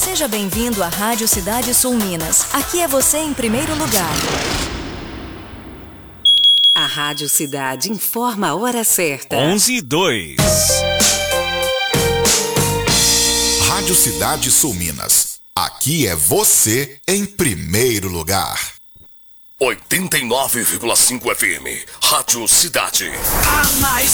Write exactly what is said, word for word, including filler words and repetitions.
Seja bem-vindo à Rádio Cidade Sul Minas. Aqui é você em primeiro lugar. A Rádio Cidade informa a hora certa. onze e dois. Rádio Cidade Sul Minas. Aqui é você em primeiro lugar. oitenta e nove vírgula cinco F M. Rádio Cidade. A mais